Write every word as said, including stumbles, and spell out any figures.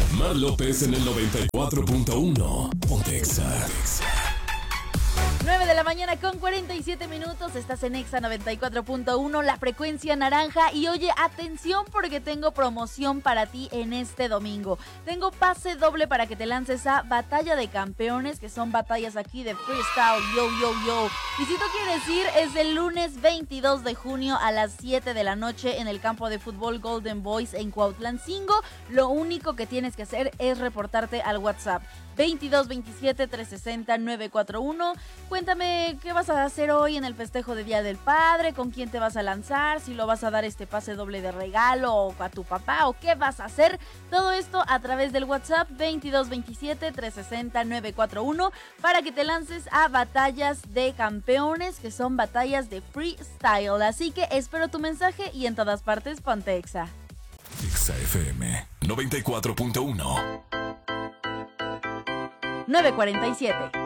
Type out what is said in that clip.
Mar López en el noventa y cuatro punto uno. Ponte Exa. nueve de la mañana con cuarenta y siete minutos, estás en Exa noventa y cuatro punto uno, la frecuencia naranja. Y oye, atención porque tengo promoción para ti en este domingo. Tengo pase doble para que te lances a Batalla de Campeones, que son batallas aquí de freestyle, yo, yo, yo. Y si tú quieres ir, es el lunes veintidós de junio a las siete de la noche en el campo de fútbol Golden Boys en Cuautlancingo. Lo único que tienes que hacer es reportarte al WhatsApp veintidós veintisiete trescientos sesenta nueve cuatro uno. Cuéntame qué vas a hacer hoy en el festejo de Día del Padre, con quién te vas a lanzar, si lo vas a dar este pase doble de regalo o a tu papá o qué vas a hacer. Todo esto a través del WhatsApp veintidós veintisiete trescientos sesenta nueve cuatro uno para que te lances a Batallas de Campeones, que son batallas de freestyle. Así que espero tu mensaje y en todas partes ponte Exa. Exa F M noventa y cuatro punto uno. nueve cuarenta y siete.